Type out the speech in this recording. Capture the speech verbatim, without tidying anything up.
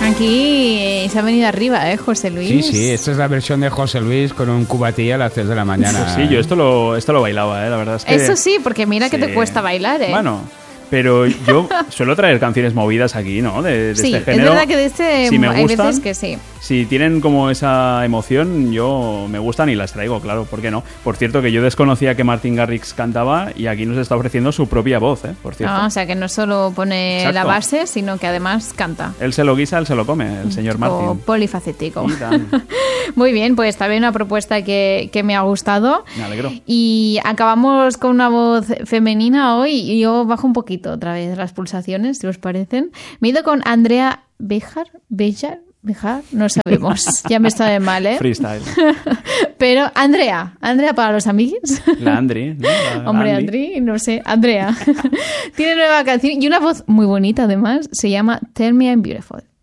Aquí se ha venido arriba, ¿eh, José Luis? Sí, sí, esta es la versión de José Luis con un cubatilla a las tres de la mañana. Sí, yo esto lo, esto lo bailaba, ¿eh? La verdad es que... Eso sí, porque mira sí. que te cuesta bailar, ¿eh? Bueno, pero yo suelo traer canciones movidas aquí, ¿no? De, de sí, este género. es verdad que de este si me hay gustan, veces que sí. Si tienen como esa emoción, yo me gustan y las traigo, claro, ¿por qué no? Por cierto, que yo desconocía que Martin Garrix cantaba y aquí nos está ofreciendo su propia voz, ¿eh? Por cierto. Ah, o sea, que no solo pone Exacto. la base, sino que además canta. Él se lo guisa, él se lo come, el señor Martin. O polifacético. Y tan. Muy bien, pues también una propuesta que, que me ha gustado. Me alegro. Y acabamos con una voz femenina hoy y yo bajo un poquito otra vez las pulsaciones, si os parecen. Me he ido con Andrea Bejar, Bejar, Bejar, no sabemos. Ya me está de mal, ¿eh? Freestyle. Pero Andrea, Andrea para los amigos. La Andri, ¿no? La Hombre, Andy. Andri, no sé, Andrea. Tiene nueva canción y una voz muy bonita además, se llama Tell Me I'm Beautiful.